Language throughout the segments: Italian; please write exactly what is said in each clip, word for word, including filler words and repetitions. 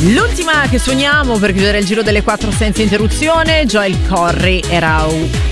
L'ultima che suoniamo per chiudere il giro delle quattro senza interruzione, Joel Corry, era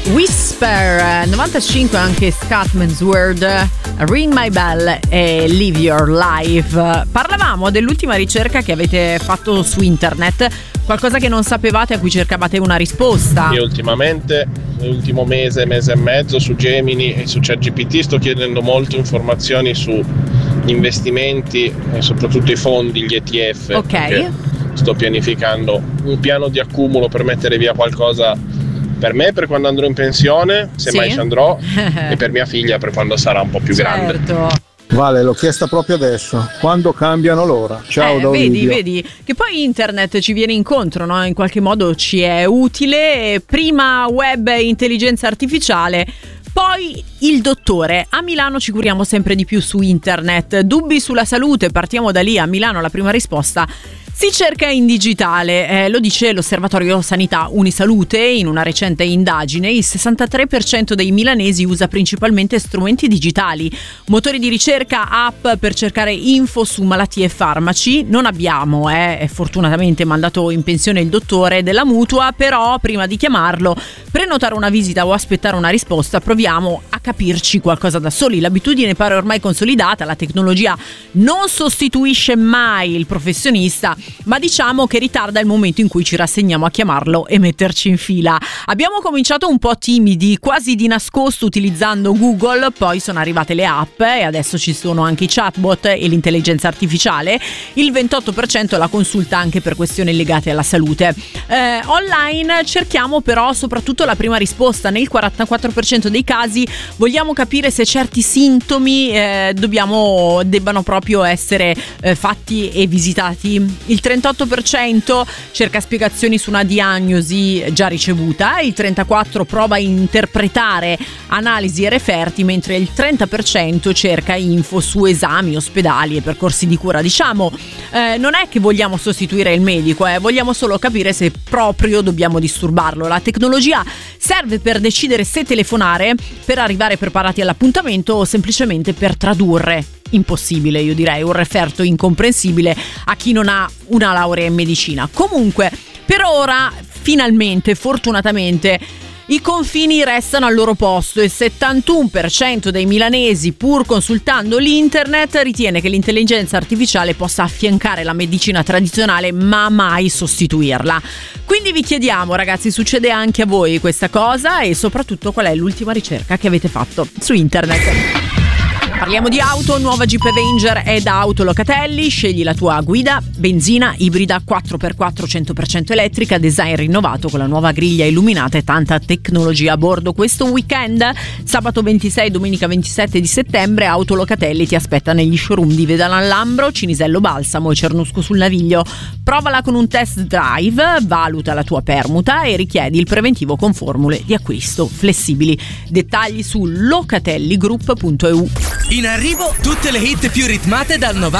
Whisper. Novantacinque anche Scatman's Word, Ring My Bell e Live Your Life. Parlavamo dell'ultima ricerca che avete fatto su internet, qualcosa che non sapevate, a cui cercavate una risposta. Io ultimamente, l'ultimo mese, mese e mezzo, su Gemini e su ChatGPT sto chiedendo molte informazioni su investimenti e soprattutto i fondi, gli E T F. Ok. Sto pianificando un piano di accumulo per mettere via qualcosa per me per quando andrò in pensione, se sì? mai ci andrò, e per mia figlia per quando sarà un po' più certo. grande. Vale, l'ho chiesta proprio adesso, quando cambiano l'ora. Ciao eh, da vedi, Ovidio. vedi che poi internet ci viene incontro, no? In qualche modo ci è utile. Prima web e intelligenza artificiale, poi il dottore. A Milano ci curiamo sempre di più su internet. Dubbi sulla salute, partiamo da lì. A Milano la prima risposta: si cerca in digitale, eh, lo dice l'Osservatorio Sanità Unisalute in una recente indagine. Il sessantatré per cento dei milanesi usa principalmente strumenti digitali, motori di ricerca, app per cercare info su malattie e farmaci. Non abbiamo eh, fortunatamente mandato in pensione il dottore della mutua, però prima di chiamarlo, prenotare una visita o aspettare una risposta, proviamo a capirci qualcosa da soli. L'abitudine pare ormai consolidata, la tecnologia non sostituisce mai il professionista, ma diciamo che ritarda il momento in cui ci rassegniamo a chiamarlo e metterci in fila. Abbiamo cominciato un po' timidi, quasi di nascosto, utilizzando Google, poi sono arrivate le app e adesso ci sono anche i chatbot e l'intelligenza artificiale. Il ventotto per cento la consulta anche per questioni legate alla salute. Eh, online cerchiamo però soprattutto la prima risposta. Nel quarantaquattro per cento dei casi vogliamo capire se certi sintomi eh, dobbiamo debbano proprio essere eh, fatti e visitati. Il trentotto per cento cerca spiegazioni su una diagnosi già ricevuta, il trentaquattro per cento prova a interpretare analisi e referti, mentre il trenta per cento cerca info su esami, ospedali e percorsi di cura. Diciamo, eh, non è che vogliamo sostituire il medico, eh, vogliamo solo capire se proprio dobbiamo disturbarlo. La tecnologia serve per decidere se telefonare, per arrivare preparati all'appuntamento o semplicemente per tradurre. Impossibile, io direi, un referto incomprensibile a chi non ha una laurea in medicina. Comunque, per ora, finalmente, fortunatamente, i confini restano al loro posto. Il settantuno per cento dei milanesi, pur consultando l'internet, ritiene che l'intelligenza artificiale possa affiancare la medicina tradizionale, ma mai sostituirla. Quindi vi chiediamo, ragazzi, succede anche a voi questa cosa? E soprattutto, qual è l'ultima ricerca che avete fatto su internet? Parliamo di auto, nuova Jeep Avenger è da Autolocatelli. Scegli la tua guida, benzina, ibrida, quattro per quattro cento per cento elettrica, design rinnovato con la nuova griglia illuminata e tanta tecnologia a bordo. Questo weekend, sabato ventisei, domenica ventisette di settembre, Autolocatelli ti aspetta negli showroom di Vedano al Lambro, Cinisello Balsamo e Cernusco sul Naviglio. Provala con un test drive, valuta la tua permuta e richiedi il preventivo con formule di acquisto flessibili. Dettagli su locatelligroup punto e u. In arrivo tutte le hit più ritmate dal novanta